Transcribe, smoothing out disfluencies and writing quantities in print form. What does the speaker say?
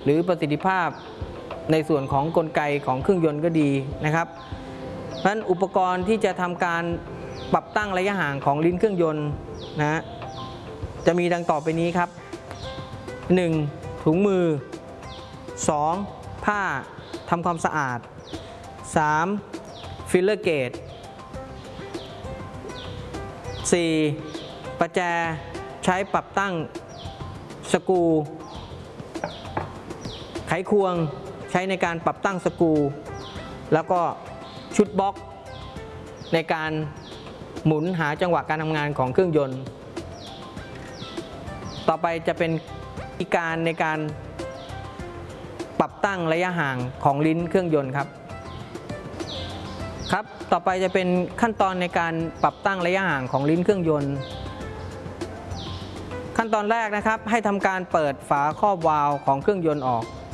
รือประสิทธิภาพในส่วนของกลไกของเครื่องยนต์ก็ดีนะครับเพราะฉะนั้นอุปกรณ์ที่จะทำการปรับตั้งระยะห่างของลิ้นเครื่องยนต์นะจะมีดังต่อไปนี้ครับ 1. ถุงมือ 2. ผ้าทำความสะอาด 3. ฟิลเลอร์เกจ 4. ประแจใช้ปรับตั้งสกรูไขควงใช้ในการปรับตั้งสกรูแล้วก็ชุดบล็อกในการหมุนหาจังหวะการทำงานของเครื่องยนต์ต่อไปจะเป็นวิธีการในการปรับตั้งระยะห่างของลิ้นเครื่องยนต์ครับต่อไปจะเป็นขั้นตอนในการปรับตั้งระยะห่างของลิ้นเครื่องยนต์ขั้นตอนแรกนะครับให้ทำการเปิดฝาครอบวาล์วของเครื่องยนต์ออก